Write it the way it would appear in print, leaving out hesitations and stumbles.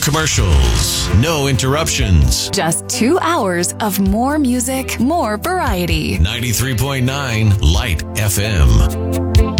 commercials, no interruptions. Just 2 hours of more music, more variety. 93.9 Light FM.